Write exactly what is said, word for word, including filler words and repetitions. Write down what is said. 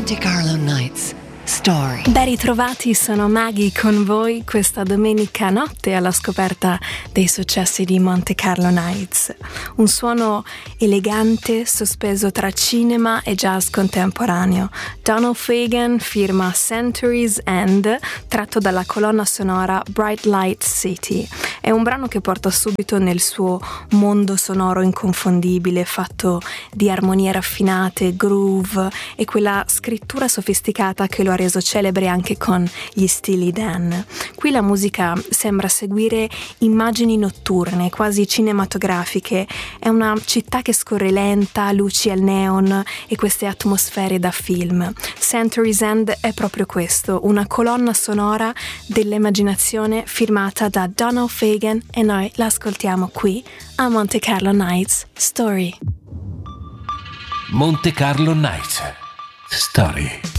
Monte Carlo Nights Story. Ben ritrovati, sono Maggie con voi questa domenica notte alla scoperta dei successi di Monte Carlo Nights. Un suono elegante sospeso tra cinema e jazz contemporaneo. Donald Fagen firma Century's End, tratto dalla colonna sonora Bright Light City. È un brano che porta subito nel suo mondo sonoro inconfondibile, fatto di armonie raffinate, groove e quella scrittura sofisticata che lo ha reso celebre anche con gli stili Dan. Qui la musica sembra seguire immagini notturne, quasi cinematografiche. È una città che scorre lenta, luci al neon e queste atmosfere da film. Century's End è proprio questo, una colonna sonora dell'immaginazione firmata da Donald Fagen e noi l'ascoltiamo qui a Monte Carlo Nights Story. Monte Carlo Nights Story.